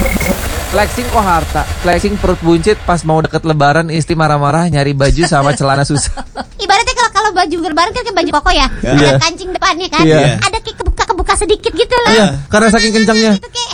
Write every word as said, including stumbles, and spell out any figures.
Flexing kok harta, flexing perut buncit pas mau deket lebaran istri marah-marah nyari baju sama celana susah. Ibaratnya kalau kalau baju lebaran kan kayak baju koko ya, Iya. ada kancing depannya kan, Iya. ada kayak kebuka-kebuka sedikit gitu loh. Iya, karena saking kencangnya. Itu kayak